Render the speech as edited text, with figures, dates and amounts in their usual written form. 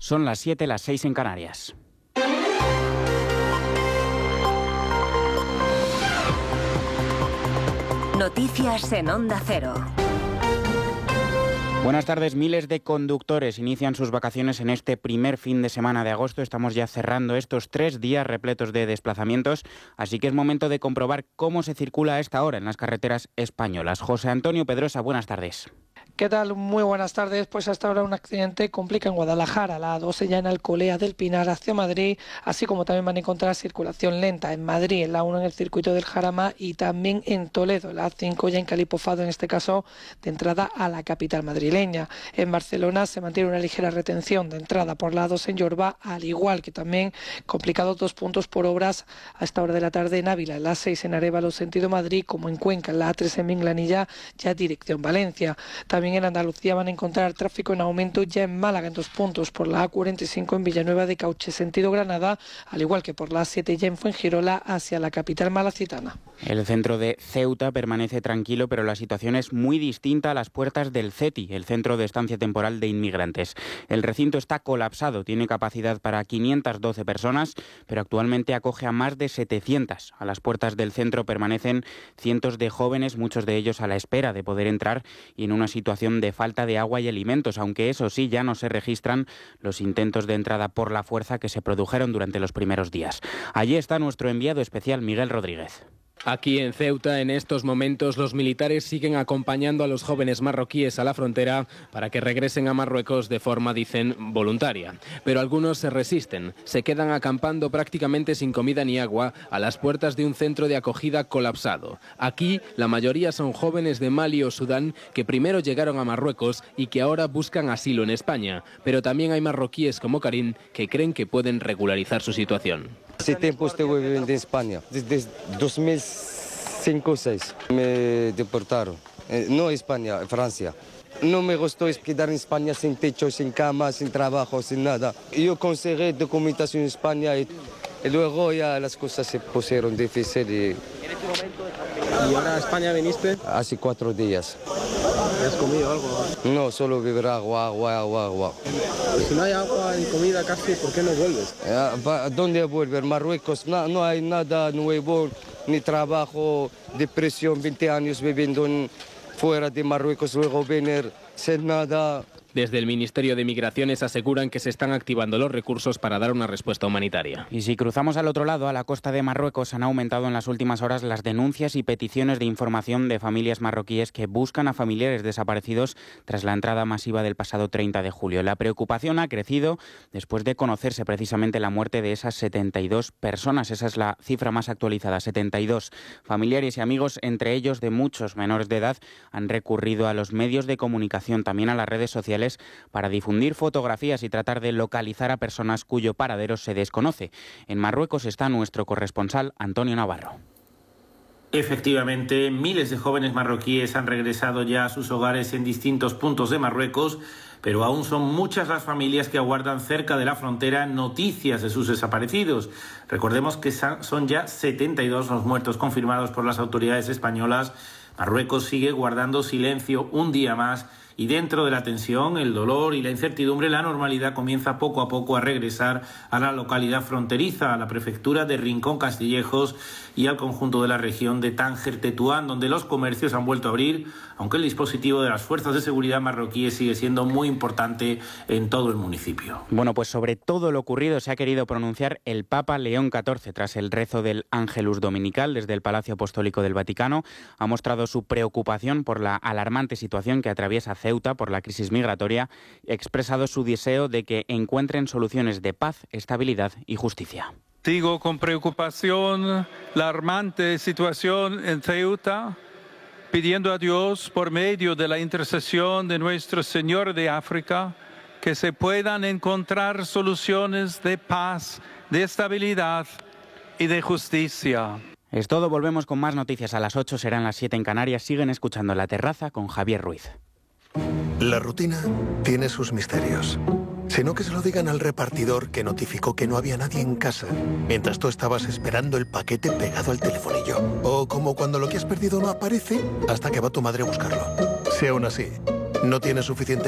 Son las 7, las 6 en Canarias. Noticias en Onda Cero. Buenas tardes. Miles de conductores inician sus vacaciones en este primer fin de semana de agosto. Estamos ya cerrando estos 3 días repletos de desplazamientos, así que es momento de comprobar cómo se circula a esta hora en las carreteras españolas. José Antonio Pedrosa, buenas tardes. ¿Qué tal? Muy buenas tardes. Pues hasta ahora un accidente complica en Guadalajara, la A12 ya en Alcolea del Pinar hacia Madrid, así como también van a encontrar circulación lenta en Madrid, en la 1 en el circuito del Jarama y también en Toledo, la A5 ya en Calipofado, en este caso de entrada a la capital madrileña. En Barcelona se mantiene una ligera retención de entrada por la A2 en Llorba, al igual que también complicados 2 puntos por obras a esta hora de la tarde en Ávila, en la A6 en Arévalo sentido Madrid, como en Cuenca, en la A3 en Minglanilla, ya dirección Valencia. También en Andalucía van a encontrar tráfico en aumento ya en Málaga en 2 puntos por la A45 en Villanueva de Cauche sentido Granada, al igual que por la A7 ya en Fuengirola hacia la capital malacitana. El centro de Ceuta permanece tranquilo, pero la situación es muy distinta a las puertas del CETI, el Centro de Estancia Temporal de Inmigrantes. El recinto está colapsado, tiene capacidad para 512 personas, pero actualmente acoge a más de 700. A las puertas del centro permanecen cientos de jóvenes, muchos de ellos a la espera de poder entrar y en una situación de falta de agua y alimentos, aunque eso sí, ya no se registran los intentos de entrada por la fuerza que se produjeron durante los primeros días. Allí está nuestro enviado especial, Miguel Rodríguez. Aquí en Ceuta, en estos momentos, los militares siguen acompañando a los jóvenes marroquíes a la frontera para que regresen a Marruecos de forma, dicen, voluntaria. Pero algunos se resisten, se quedan acampando prácticamente sin comida ni agua a las puertas de un centro de acogida colapsado. Aquí, la mayoría son jóvenes de Mali o Sudán que primero llegaron a Marruecos y que ahora buscan asilo en España. Pero también hay marroquíes como Karim que creen que pueden regularizar su situación. Hace tiempo estuve viviendo en España, desde 2005 o 2006 me deportaron, no España, Francia. No me gustó quedar en España sin techo, sin cama, sin trabajo, sin nada. Yo conseguí documentación en España y luego ya las cosas se pusieron difíciles. ¿Y ahora a España viniste? Hace 4 días. ¿Has comido algo? No, solo beber agua. Si no hay agua ni comida casi, ¿por qué no vuelves? ¿Dónde volver? Marruecos, no hay nada nuevo, ni trabajo, depresión, 20 años viviendo fuera de Marruecos, luego venir sin nada. Desde el Ministerio de Migraciones aseguran que se están activando los recursos para dar una respuesta humanitaria. Y si cruzamos al otro lado, a la costa de Marruecos, han aumentado en las últimas horas las denuncias y peticiones de información de familias marroquíes que buscan a familiares desaparecidos tras la entrada masiva del pasado 30 de julio. La preocupación ha crecido después de conocerse precisamente la muerte de esas 72 personas. Esa es la cifra más actualizada, 72. Familiares y amigos, entre ellos de muchos menores de edad, han recurrido a los medios de comunicación, también a las redes sociales, para difundir fotografías y tratar de localizar a personas cuyo paradero se desconoce. En Marruecos está nuestro corresponsal Antonio Navarro. Efectivamente, miles de jóvenes marroquíes han regresado ya a sus hogares en distintos puntos de Marruecos, pero aún son muchas las familias que aguardan cerca de la frontera noticias de sus desaparecidos. Recordemos que son ya 72 los muertos confirmados por las autoridades españolas. Marruecos sigue guardando silencio un día más y dentro de la tensión, el dolor y la incertidumbre, la normalidad comienza poco a poco a regresar a la localidad fronteriza, a la prefectura de Rincón Castillejos y al conjunto de la región de Tánger-Tetuán, donde los comercios han vuelto a abrir, aunque el dispositivo de las fuerzas de seguridad marroquíes sigue siendo muy importante en todo el municipio. Bueno, pues sobre todo lo ocurrido se ha querido pronunciar el Papa León XIV tras el rezo del Ángelus Dominical desde el Palacio Apostólico del Vaticano. Ha mostrado su preocupación por la alarmante situación que atraviesa Ceuta por la crisis migratoria y ha expresado su deseo de que encuentren soluciones de paz, estabilidad y justicia. Sigo con preocupación la alarmante situación en Ceuta, pidiendo a Dios, por medio de la intercesión de Nuestro Señor de África, que se puedan encontrar soluciones de paz, de estabilidad y de justicia. Es todo, volvemos con más noticias a las 8, serán las 7 en Canarias. Siguen escuchando La Terraza con Javier Ruiz. La rutina tiene sus misterios. Sino que se lo digan al repartidor que notificó que no había nadie en casa, mientras tú estabas esperando el paquete pegado al telefonillo. O como cuando lo que has perdido no aparece hasta que va tu madre a buscarlo. Si aún así no tienes suficiente